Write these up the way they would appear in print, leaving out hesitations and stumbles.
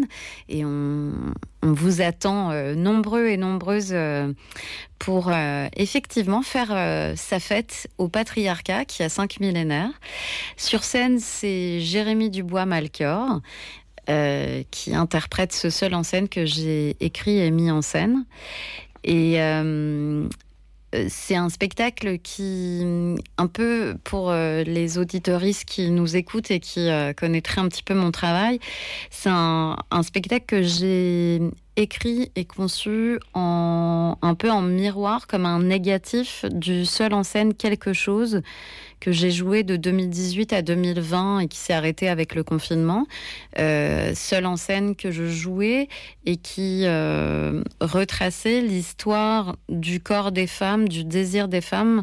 et on vous attend nombreux et nombreuses pour effectivement faire sa fête au patriarcat qui a 5 millénaires. Sur scène, c'est Jérémie Dubois-Malchior qui interprète ce seul en scène que j'ai écrit et mis en scène. Et c'est un spectacle qui, un peu pour les auditeuristes qui nous écoutent et qui connaîtraient un petit peu mon travail, c'est un spectacle que j'ai écrit et conçu un peu en miroir, comme un négatif du seul en scène quelque chose que j'ai joué de 2018 à 2020 et qui s'est arrêté avec le confinement. Seul en scène que je jouais et qui retraçait l'histoire du corps des femmes, du désir des femmes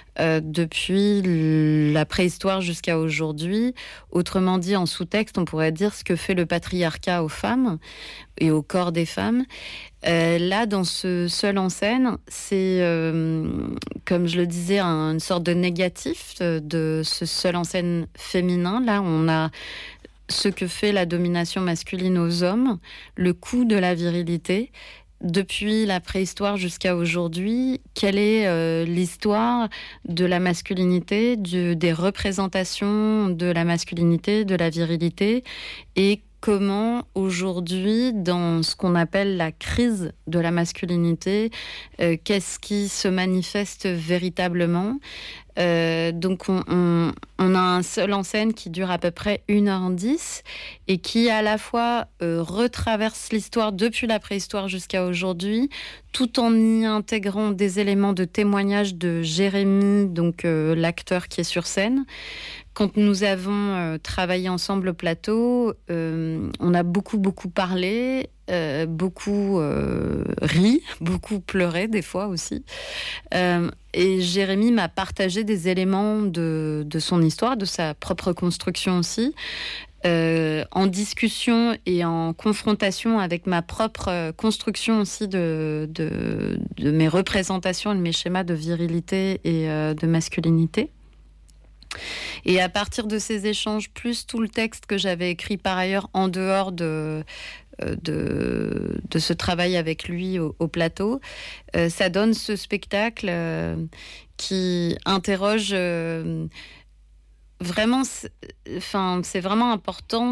depuis la préhistoire jusqu'à aujourd'hui. Autrement dit, en sous-texte, on pourrait dire ce que fait le patriarcat aux femmes et au corps des femmes. Là, dans ce seul en scène, c'est, comme je le disais, une sorte de négatif de ce seul en scène féminin. Là, on a ce que fait la domination masculine aux hommes, le coût de la virilité. Depuis la préhistoire jusqu'à aujourd'hui, quelle est l'histoire de la masculinité, des représentations de la masculinité, de la virilité, et comment aujourd'hui, dans ce qu'on appelle la crise de la masculinité, qu'est-ce qui se manifeste véritablement ? Donc on a un seul en scène qui dure à peu près 1h10 et qui à la fois retraverse l'histoire depuis la préhistoire jusqu'à aujourd'hui, tout en y intégrant des éléments de témoignage de Jérémie, donc l'acteur qui est sur scène. Quand nous avons travaillé ensemble au plateau, on a beaucoup parlé, beaucoup ri, beaucoup pleuré des fois aussi. Et Jérémie m'a partagé des éléments de son histoire, de sa propre construction aussi, en discussion et en confrontation avec ma propre construction aussi de mes représentations et de mes schémas de virilité et de masculinité. Et à partir de ces échanges, plus tout le texte que j'avais écrit par ailleurs en dehors de ce travail avec lui au plateau, ça donne ce spectacle qui interroge vraiment. C'est vraiment important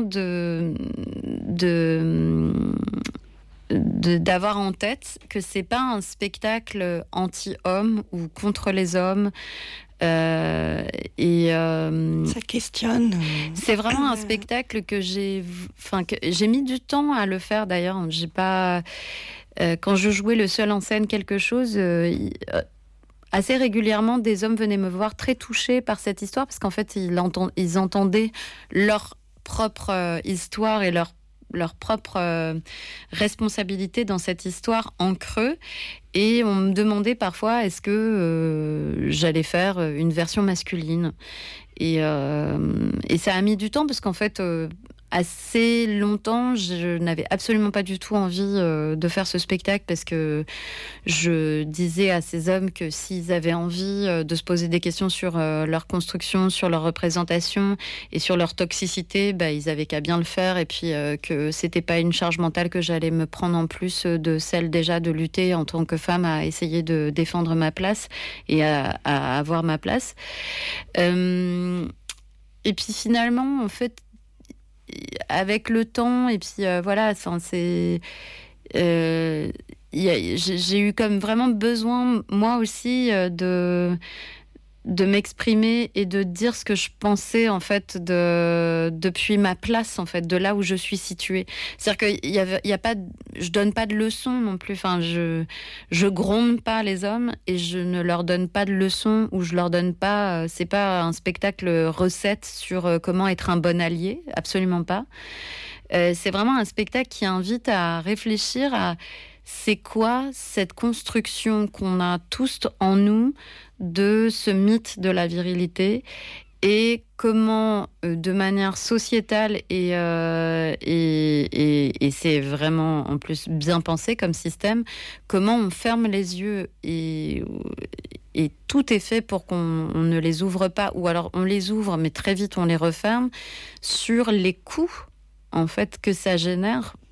d'avoir en tête que c'est pas un spectacle anti-homme ou contre les hommes. Ça questionne. C'est vraiment un spectacle que j'ai mis du temps à le faire d'ailleurs. J'ai pas quand je jouais le seul en scène quelque chose, assez régulièrement des hommes venaient me voir très touchés par cette histoire parce qu'en fait ils entendaient leur propre histoire et leur propre responsabilité dans cette histoire en creux. Et on me demandait parfois est-ce que j'allais faire une version masculine. Et ça a mis du temps parce qu'en fait, assez longtemps, je n'avais absolument pas du tout envie de faire ce spectacle parce que je disais à ces hommes que s'ils avaient envie de se poser des questions sur leur construction, sur leur représentation et sur leur toxicité, ils avaient qu'à bien le faire et puis que c'était pas une charge mentale que j'allais me prendre en plus de celle déjà de lutter en tant que femme à essayer de défendre ma place et à avoir ma place. Et puis finalement, en fait, avec le temps, et puis voilà, j'ai eu comme vraiment besoin, moi aussi, de m'exprimer et de dire ce que je pensais en fait depuis ma place en fait, de là où je suis située. C'est-à-dire qu'il y a pas, je donne pas de leçons non plus. Enfin, je gronde pas les hommes et je ne leur donne pas de leçons ou je leur donne pas. C'est pas un spectacle recette sur comment être un bon allié, absolument pas. C'est vraiment un spectacle qui invite à réfléchir à c'est quoi cette construction qu'on a tous en nous de ce mythe de la virilité et comment, de manière sociétale et c'est vraiment en plus bien pensé comme système, comment on ferme les yeux et tout est fait pour qu'on ne les ouvre pas, ou alors on les ouvre mais très vite on les referme, sur les coûts en fait que ça génère